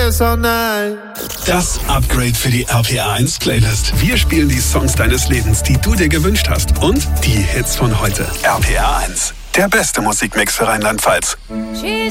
this all night. Das Upgrade für die RPA1 Playlist. Wir spielen die Songs deines Lebens, die du dir gewünscht hast. Und die Hits von heute. RPA1, der beste Musikmix für Rheinland-Pfalz.